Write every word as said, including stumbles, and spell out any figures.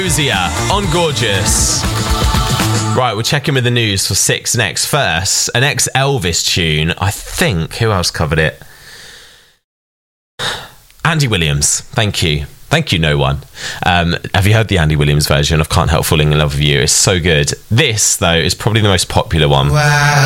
Hosier on Gorgeous. Right, we'll check in with the news for six next. First, an ex-Elvis tune. I think, who else covered it? Andy Williams. Thank you. Thank you, no one. Um, have you heard the Andy Williams version of Can't Help Falling in Love with You? It's so good. This, though, is probably the most popular one. Wow.